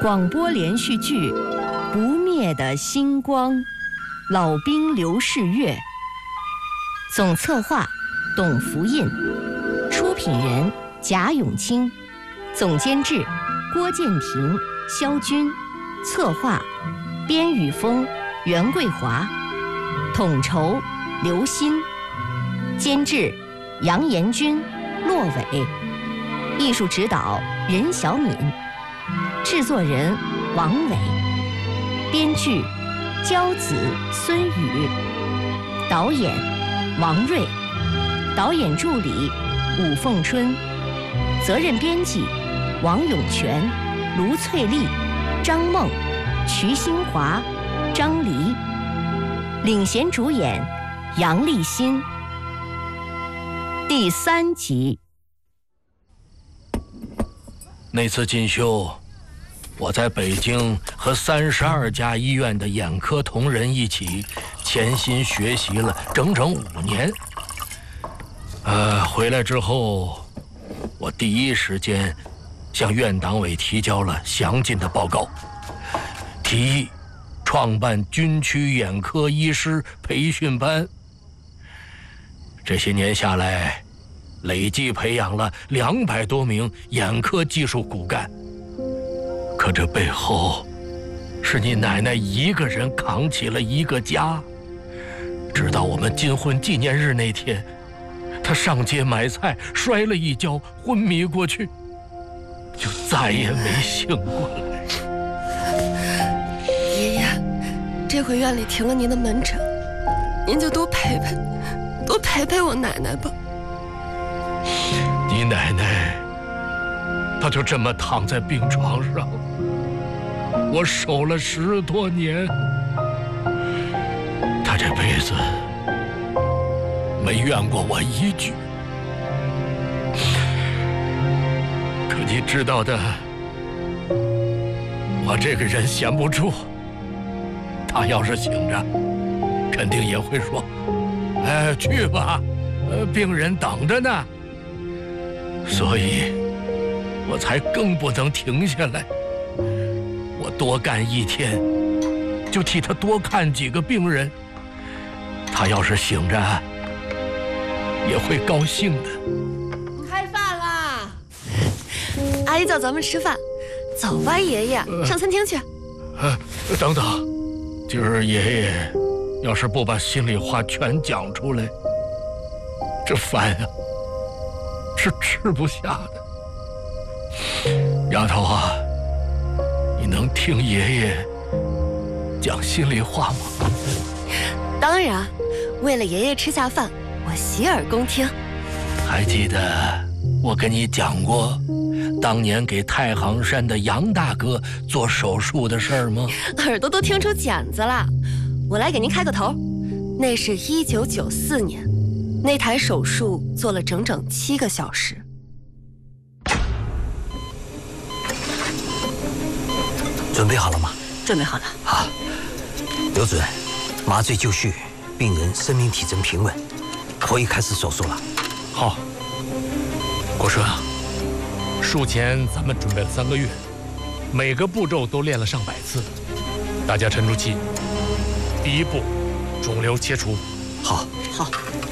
广播连续剧《不灭的星光》，老兵刘世月。总策划董福印，出品人贾永清，总监制郭建平、肖军，策划边宇峰、袁桂华，统筹刘鑫，监制杨延军、骆伟，艺术指导任小敏，制作人王伟，编剧焦子、孙宇，导演王瑞，导演助理武凤春，责任编辑王永全、卢翠丽、张梦、瞿新华、张黎，领衔主演杨立新。第3集。 那次进修，我在北京和32家医院的眼科同仁一起潜心学习了整整5年。回来之后，我第一时间向院党委提交了详尽的报告，提议创办军区眼科医师培训班。这些年下来，累计培养了200多名眼科技术骨干。可这背后，是你奶奶一个人扛起了一个家。直到我们金婚纪念日那天，她上街买菜摔了一跤，昏迷过去，就再也没醒过来。 爷爷，这回院里停了您的门诊，您就多陪陪我奶奶吧。 你奶奶，她就这么躺在病床上，我守了10多年。她这辈子没怨过我一句。可你知道的，我这个人闲不住。她要是醒着，肯定也会说：“哎，去吧，病人等着呢。”所以，我才更不能停下来。我多干1天，就替他多看几个病人。他要是醒着，也会高兴的。 开饭啦！阿姨叫咱们吃饭，走吧，爷爷，上餐厅去。 等等，今儿爷爷要是不把心里话全讲出来，这饭啊，是吃不下的。丫头啊，你能听爷爷讲心里话吗？ 当然，为了爷爷吃下饭，我洗耳恭听。 还记得我跟你讲过当年给太行山的杨大哥做手术的事儿吗？ 耳朵都听出茧子了。我来给您开个头，那是1994年，那台手术做了整整7个小时。 准备好了吗？ 准备好了。 好，刘主任，麻醉就绪，病人生命体征平稳，可以开始手术了。 好，国顺啊，术前咱们准备了3个月，每个步骤都练了上百次，大家沉住气。第1步，肿瘤切除。 好。 好。